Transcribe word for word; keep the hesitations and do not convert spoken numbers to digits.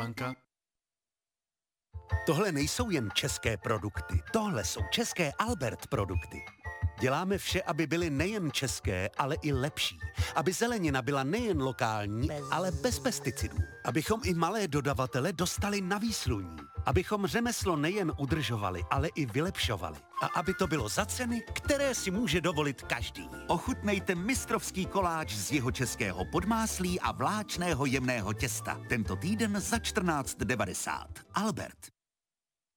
banka. Tohle nejsou jen české produkty, tohle jsou české Albert produkty. Děláme vše, aby byly nejen české, ale i lepší. Aby zelenina byla nejen lokální, bez... ale bez pesticidů. Abychom i malé dodavatele dostali na výsluní. Abychom řemeslo nejen udržovali, ale i vylepšovali. A aby to bylo za ceny, které si může dovolit každý. Ochutnejte mistrovský koláč z jihočeského podmáslí a vláčného jemného těsta. Tento týden za čtrnáct devadesát. Albert.